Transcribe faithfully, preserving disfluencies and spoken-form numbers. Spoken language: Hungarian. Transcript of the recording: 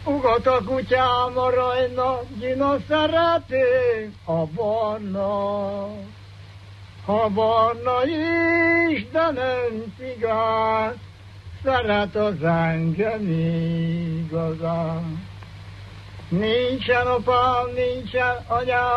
Ugat a kutyám a rajna, gyina szereti a barna. Ha barna is, de nem cigány, szeret az engem igazán. Nincsen apám, nincsen anyám,